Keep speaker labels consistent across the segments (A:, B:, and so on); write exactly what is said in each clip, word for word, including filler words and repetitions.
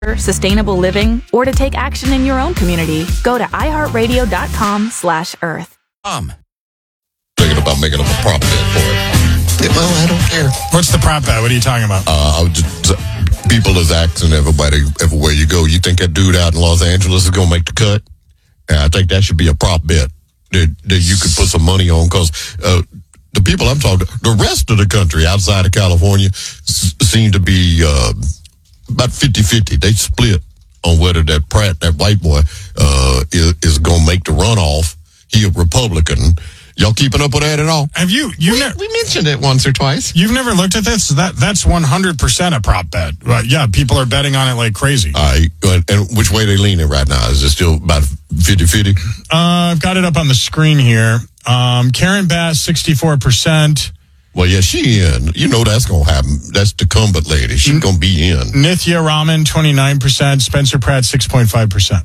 A: sustainable living, or to take action in your own community, go to iHeartRadio.com slash Earth.
B: Um, thinking about making up a prop bet for it.
C: Well, I don't care.
D: What's the prop bet? What are you talking about?
B: Uh, I would just, people is asking everybody, everywhere you go, you think that dude out in Los Angeles is going to make the cut? Yeah, I think that should be a prop bet that, that you could put some money on, because uh, the people I'm talking to, the rest of the country outside of California s- seem to be uh, about fifty-fifty. They split on whether that Pratt, that white boy, uh, is, is going to make the runoff. He a Republican. Y'all keeping up with that at all?
D: Have you? You
C: we,
D: ne-
C: we mentioned it once or twice.
D: You've never looked at this? That That's one hundred percent a prop bet. But yeah, people are betting on it like crazy.
B: All right. And which way they leaning right now? Is it still about fifty-fifty?
D: Uh, I've got it up on the screen here. Um, Karen Bass, sixty-four percent.
B: Well, yeah, she in. You know that's going to happen. That's the Cumbert lady. She's going to be in.
D: Nithya Raman, twenty-nine percent. Spencer Pratt, six point five percent.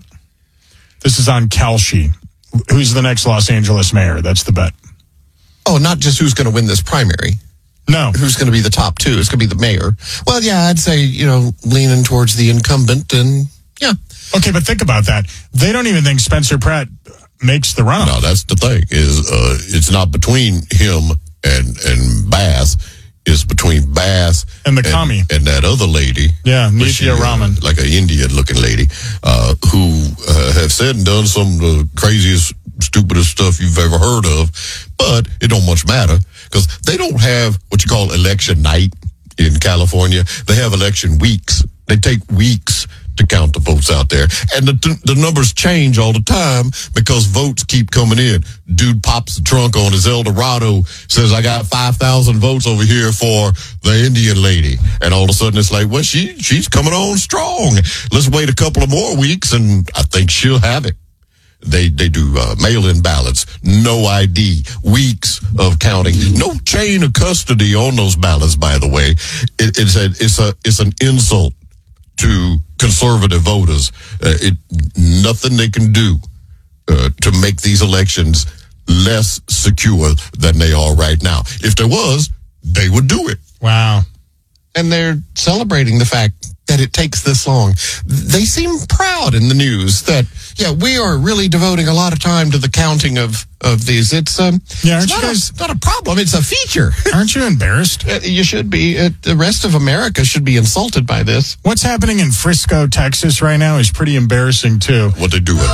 D: This is on Kalshi. Who's the next Los Angeles mayor? That's the bet.
C: Oh, not just who's going to win this primary.
D: No.
C: Who's going to be the top two? It's going to be the mayor. Well, yeah, I'd say, you know, leaning towards the incumbent, and yeah.
D: Okay, but think about that. They don't even think Spencer Pratt makes the runoff.
B: No, that's the thing. Is uh, it's not between him and and Bass. It's between Bass
D: and the commie
B: and that other lady.
D: Yeah, Nithya Raman,
B: uh, like an Indian-looking lady, uh, who uh, have said and done some of the craziest, stupidest stuff you've ever heard of. But it don't much matter, because they don't have what you call election night in California. They have election weeks. They take weeks to count the votes out there. And the the numbers change all the time because votes keep coming in. Dude pops the trunk on his Eldorado, says, I got five thousand votes over here for the Indian lady. And all of a sudden it's like, well, she she's coming on strong. Let's wait a couple of more weeks and I think she'll have it. They they do uh, mail-in ballots, no I D, weeks of counting, no chain of custody on those ballots. By the way, it, it's a it's a it's an insult to conservative voters. Uh, it nothing they can do uh, to make these elections less secure than they are right now. If there was, they would do it.
D: Wow.
C: And they're celebrating the fact that it takes this long. They seem proud in the news that, yeah, we are really devoting a lot of time to the counting of, of these. It's, um,
D: yeah,
C: it's
D: aren't
C: not,
D: you
C: a,
D: guys,
C: not a problem. It's a feature.
D: Aren't you embarrassed?
C: Uh, you should be. Uh, the rest of America should be insulted by this.
D: What's happening in Frisco, Texas right now is pretty embarrassing, too.
B: What they doing?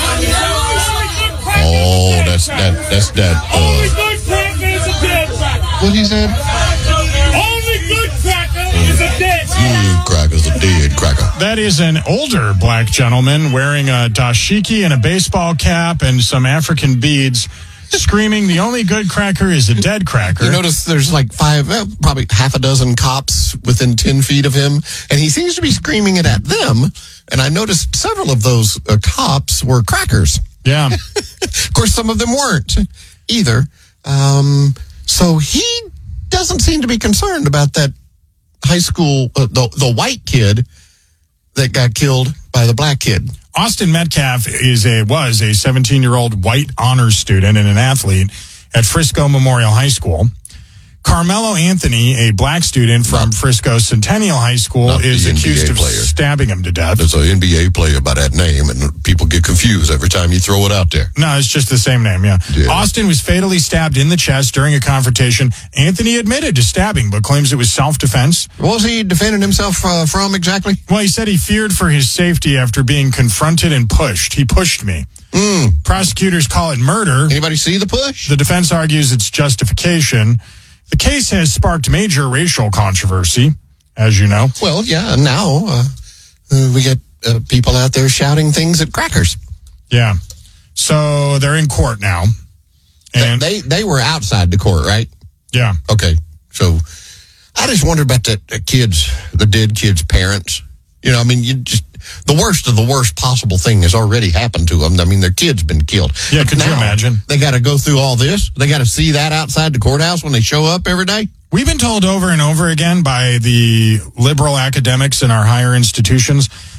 B: Oh, that's that. That's that.
E: Only
B: Uh,
E: good cracker is a dead cracker.
C: What he said?
E: Only good cracker is a dead cracker.
B: mm, cracker's a dead cracker.
D: That is an older black gentleman wearing a dashiki and a baseball cap and some African beads, screaming, the only good cracker is a dead cracker.
C: You notice there's like five, uh, probably half a dozen cops within ten feet of him, and he seems to be screaming it at them. And I noticed several of those uh, cops were crackers.
D: Yeah.
C: Of course, some of them weren't either. Um, so he doesn't seem to be concerned about that high school, uh, the, the white kid that got killed by the black kid.
D: Austin Metcalf is a was a seventeen-year-old white honors student and an athlete at Frisco Memorial High School. Carmelo Anthony, a black student from Frisco Centennial High School,
B: Not the
D: is
B: N B A
D: accused of
B: player.
D: stabbing him to death.
B: There's an N B A player by that name, and people get confused every time you throw it out there.
D: No, it's just the same name, yeah.
B: Yeah.
D: Austin was fatally stabbed in the chest during a confrontation. Anthony admitted to stabbing, but claims it was self-defense.
C: What was he defending himself uh, from exactly?
D: Well, he said he feared for his safety after being confronted and pushed. He pushed me.
C: Mm.
D: Prosecutors call it murder.
C: Anybody see the push?
D: The defense argues it's justification. The case has sparked major racial controversy, as you know.
C: Well, yeah, now uh, uh, we get uh, people out there shouting things at crackers.
D: Yeah. So they're in court now. And
C: They they were outside the court, right?
D: yeah.
C: Okay. So I just wonder about the, the kids, the dead kids' parents. You know, I mean, you just the worst of the worst possible thing has already happened to them. I mean, their kid's been killed.
D: Yeah,
C: But
D: could you
C: now
D: imagine?
C: They got to go through all this. They got to see that outside the courthouse when they show up every day.
D: We've been told over and over again by the liberal academics in our higher institutions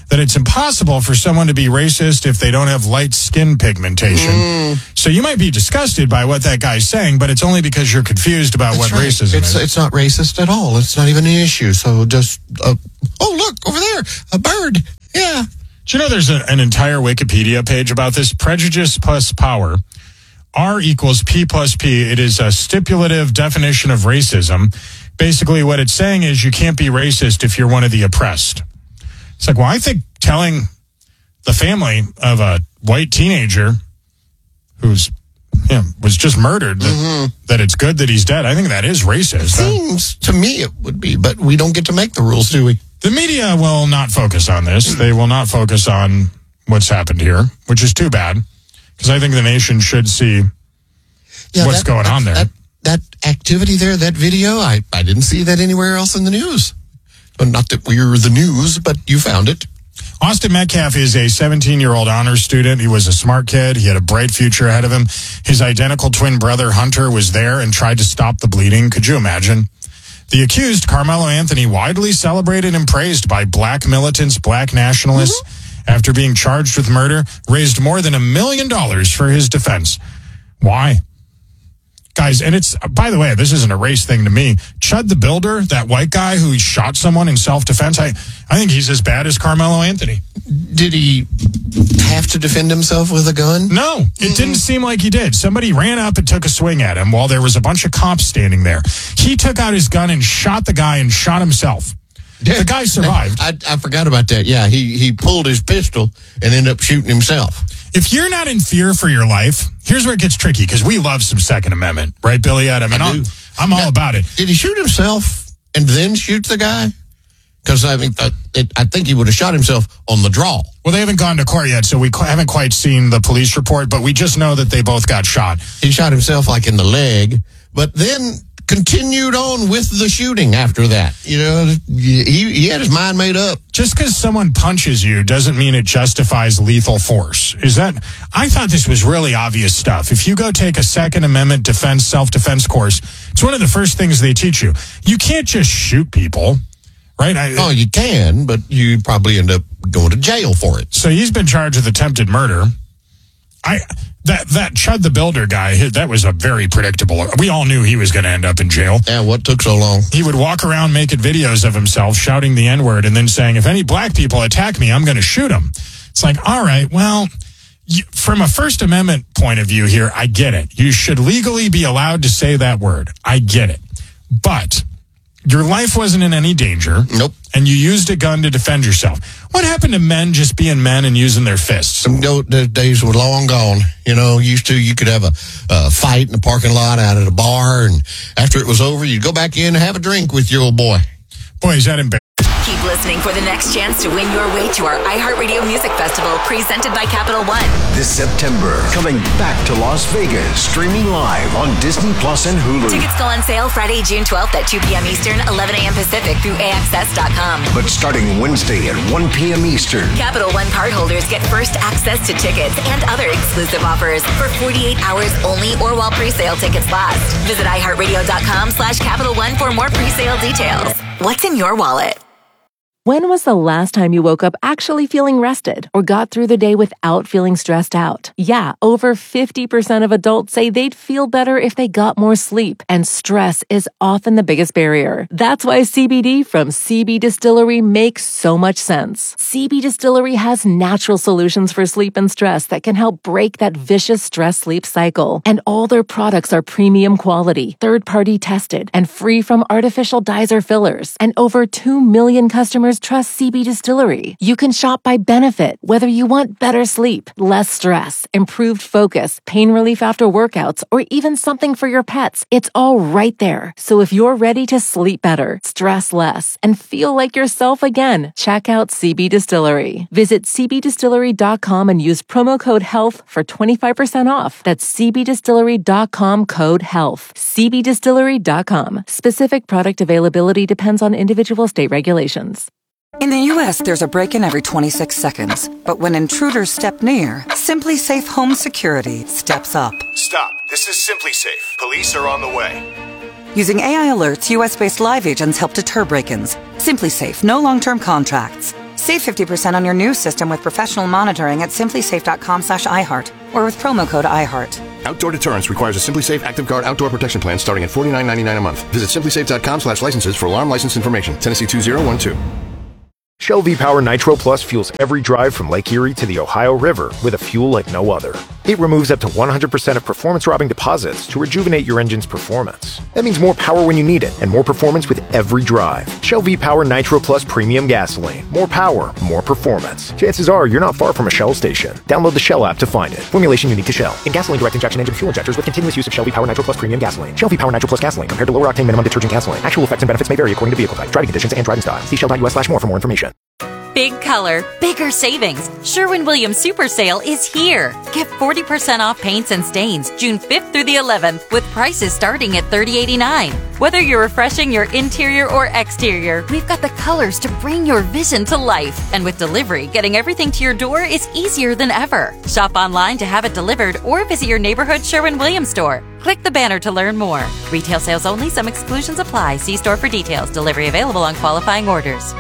D: that it's impossible for someone to be racist if they don't have light skin pigmentation. Mm. So you might be disgusted by what that guy's saying, but it's only because you're confused about
C: That's
D: what
C: right.
D: racism
C: it's,
D: is.
C: It's not racist at all. It's not even an issue. So just, uh, oh, look, over there, a bird. Yeah.
D: Do you know there's a, an entire Wikipedia page about this? Prejudice plus power. R equals P plus P. It is a stipulative definition of racism. Basically, what it's saying is you can't be racist if you're one of the oppressed. It's like, well, I think telling the family of a white teenager who's you know, was just murdered that, mm-hmm. that it's good that he's dead, I think that is racist.
C: It seems to me it would be, but we don't get to make the rules, do we?
D: The media will not focus on this. They will not focus on what's happened here, which is too bad, because I think the nation should see
C: yeah,
D: what's
C: that,
D: going
C: that,
D: on there.
C: That, that activity there, that video, I, I didn't see that anywhere else in the news. Well, not that we're the news, but you found it.
D: Austin Metcalf is a seventeen-year-old honors student. He was a smart kid. He had a bright future ahead of him. His identical twin brother, Hunter, was there and tried to stop the bleeding. Could you imagine? The accused, Carmelo Anthony, widely celebrated and praised by black militants, black nationalists, mm-hmm. after being charged with murder, raised more than a million dollars for his defense. Why? Guys, and it's, by the way, this isn't a race thing to me. Chud the Builder, that white guy who shot someone in self-defense, I, I think he's as bad as Carmelo Anthony.
C: Did he have to defend himself with a gun?
D: No, it mm-hmm. didn't seem like he did. Somebody ran up and took a swing at him while there was a bunch of cops standing there. He took out his gun and shot the guy and shot himself. Yeah. The guy survived.
C: I, I forgot about that. Yeah, he, he pulled his pistol and ended up shooting himself.
D: If you're not in fear for your life, here's where it gets tricky, because we love some Second Amendment, right, Billy? I mean, I I'm, I'm all now, about it.
C: Did he shoot himself and then shoot the guy? Because I mean, uh, it, I think he would have shot himself on the draw.
D: Well, they haven't gone to court yet, so we qu- haven't quite seen the police report, but we just know that they both got shot.
C: He shot himself like in the leg, but then continued on with the shooting after that. You know, he, he had his mind made up.
D: Just because someone punches you doesn't mean it justifies lethal force. Is that? I thought this was really obvious stuff. If you go take a Second Amendment defense, self-defense course, it's one of the first things they teach you. You can't just shoot people, right? I,
C: oh, you can, but you probably end up going to jail for it.
D: So he's been charged with attempted murder. I that that Chud the Builder guy, that was a very predictable. We all knew he was going to end up in jail.
C: Yeah, what took so long?
D: He would walk around making videos of himself shouting the N-word and then saying, if any black people attack me, I'm going to shoot them. It's like, all right, well, you, from a First Amendment point of view here, I get it. You should legally be allowed to say that word. I get it. But your life wasn't in any danger.
C: Nope.
D: And you used a gun to defend yourself. What happened to men just being men and using their fists?
C: No, the days were long gone. You know, used to, you could have a, a fight in the parking lot out at a bar, and after it was over, you'd go back in and have a drink with your old boy.
D: Boy, is that embarrassing.
F: Keep listening for the next chance to win your way to our iHeartRadio Music Festival, presented by Capital One.
G: This September, coming back to Las Vegas, streaming live on Disney Plus and Hulu.
F: Tickets go on sale Friday, June twelfth at two p.m. Eastern, eleven a.m. Pacific through A X S dot com.
G: But starting Wednesday at one p.m. Eastern,
F: Capital One cardholders get first access to tickets and other exclusive offers for forty-eight hours only or while pre-sale tickets last. Visit iHeartRadio.com slash Capital One for more pre-sale details. What's in your wallet?
H: When was the last time you woke up actually feeling rested or got through the day without feeling stressed out? Yeah, over fifty percent of adults say they'd feel better if they got more sleep, and stress is often the biggest barrier. That's why C B D from C B Distillery makes so much sense. C B Distillery has natural solutions for sleep and stress that can help break that vicious stress-sleep cycle. And all their products are premium quality, third-party tested, and free from artificial dyes or fillers. And over two million customers trust C B Distillery. You can shop by benefit, whether you want better sleep, less stress, improved focus, pain relief after workouts, or even something for your pets. It's all right there. So if you're ready to sleep better, stress less, and feel like yourself again, check out C B Distillery. Visit C B distillery dot com and use promo code HEALTH for twenty-five percent off. That's C B distillery dot com code HEALTH. C B distillery dot com. Specific product availability depends on individual state regulations.
I: In the U S, there's a break-in every twenty-six seconds. But when intruders step near, Simply Safe Home Security steps up.
J: Stop. This is Simply Safe. Police are on the way.
I: Using A I alerts, U S-based live agents help deter break-ins. Simply Safe, no long-term contracts. Save fifty percent on your new system with professional monitoring at simplysafe.com slash iHeart or with promo code iHeart.
J: Outdoor deterrence requires a SimpliSafe Active Guard outdoor protection plan starting at forty-nine ninety-nine a month. Visit simplysafe.com slash licenses for alarm license information. Tennessee two zero one two.
K: Shell V-Power Nitro Plus fuels every drive from Lake Erie to the Ohio River with a fuel like no other. It removes up to one hundred percent of performance-robbing deposits to rejuvenate your engine's performance. That means more power when you need it and more performance with every drive. Shell V-Power Nitro Plus Premium Gasoline. More power, more performance. Chances are you're not far from a Shell station. Download the Shell app to find it. Formulation unique to Shell. In gasoline direct injection engine fuel injectors with continuous use of Shell V-Power Nitro Plus Premium Gasoline. Shell V-Power Nitro Plus Gasoline compared to lower octane minimum detergent gasoline. Actual effects and benefits may vary according to vehicle type, driving conditions, and driving style. See shell.us slash more for more information.
L: Big color, bigger savings. Sherwin-Williams Super Sale is here. Get forty percent off paints and stains June fifth through the eleventh with prices starting at thirty eighty-nine. Whether you're refreshing your interior or exterior, we've got the colors to bring your vision to life. And with delivery, getting everything to your door is easier than ever. Shop online to have it delivered or visit your neighborhood Sherwin-Williams store. Click the banner to learn more. Retail sales only. Some exclusions apply. See store for details. Delivery available on qualifying orders.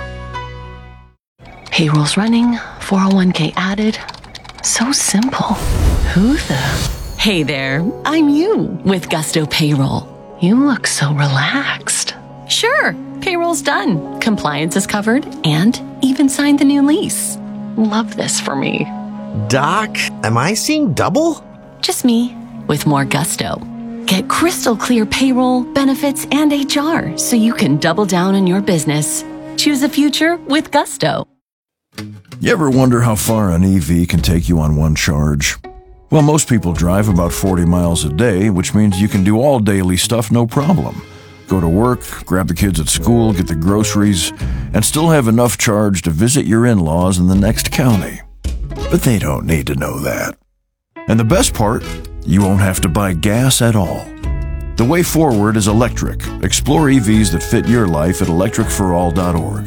H: Payroll's running, four oh one k added. So simple. Who the? Hey there, I'm you with Gusto Payroll. You look so relaxed. Sure, payroll's done. Compliance is covered and even signed the new lease. Love this for me.
M: Doc, am I seeing double?
H: Just me with more Gusto. Get crystal clear payroll, benefits, and H R so you can double down on your business. Choose a future with Gusto.
N: You ever wonder how far an E V can take you on one charge? Well, most people drive about forty miles a day, which means you can do all daily stuff no problem. Go to work, grab the kids at school, get the groceries, and still have enough charge to visit your in-laws in the next county. But they don't need to know that. And the best part, you won't have to buy gas at all. The way forward is electric. Explore E Vs that fit your life at electric for all dot org.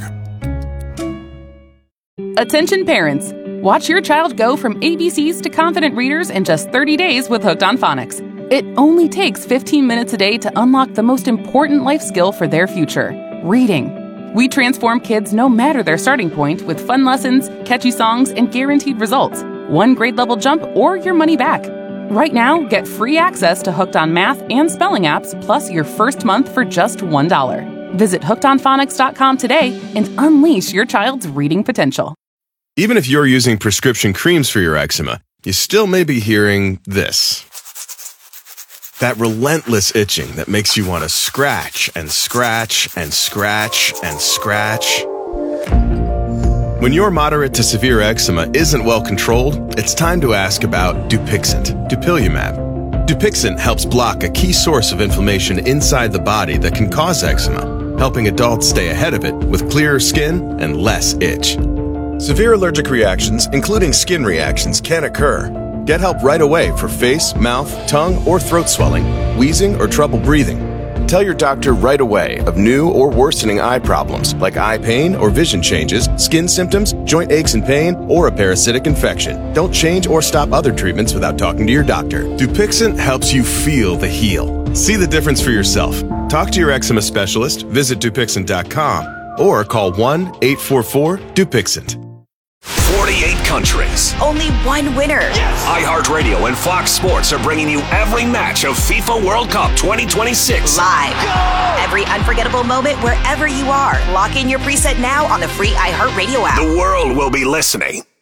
O: Attention parents! Watch your child go from A B Cs to confident readers in just thirty days with Hooked on Phonics. It only takes fifteen minutes a day to unlock the most important life skill for their future, reading. We transform kids no matter their starting point with fun lessons, catchy songs, and guaranteed results. One grade level jump or your money back. Right now, get free access to Hooked on Math and Spelling apps plus your first month for just one dollar. Visit hooked on phonics dot com today and unleash your child's reading potential.
P: Even if you're using prescription creams for your eczema, you still may be hearing this. That relentless itching that makes you want to scratch and scratch and scratch and scratch. When your moderate to severe eczema isn't well controlled, it's time to ask about Dupixent, dupilumab. Dupixent helps block a key source of inflammation inside the body that can cause eczema, helping adults stay ahead of it with clearer skin and less itch. Severe allergic reactions, including skin reactions, can occur. Get help right away for face, mouth, tongue, or throat swelling, wheezing, or trouble breathing. Tell your doctor right away of new or worsening eye problems like eye pain or vision changes, skin symptoms, joint aches and pain, or a parasitic infection. Don't change or stop other treatments without talking to your doctor. Dupixent helps you feel the heal. See the difference for yourself. Talk to your eczema specialist, visit Dupixent dot com, or call one eight four four Dupixent.
G: forty-eight countries.
F: Only one winner.
G: Yes. iHeartRadio and Fox Sports are bringing you every match of FIFA World Cup twenty twenty-six.
F: Live. Go! Every unforgettable moment wherever you are. Lock in your preset now on the free iHeartRadio app.
G: The world will be listening.